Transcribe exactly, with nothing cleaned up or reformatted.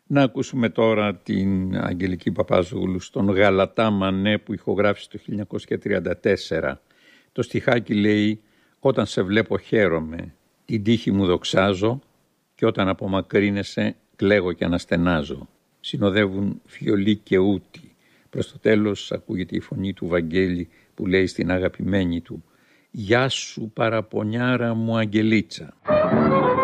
Να ακούσουμε τώρα την Αγγελική Παπαζόγλου στον Γαλατά Μανέ που ηχογράφησε το χίλια εννιακόσια τριάντα τέσσερα. Το στιχάκι λέει «Όταν σε βλέπω χαίρομαι, την τύχη μου δοξάζω και όταν απομακρύνεσαι κλαίγω και αναστενάζω». Συνοδεύουν φιολί και ούτη. Προς το τέλος ακούγεται η φωνή του Βαγγέλη που λέει στην αγαπημένη του «Γεια σου παραπονιάρα μου Αγγελίτσα».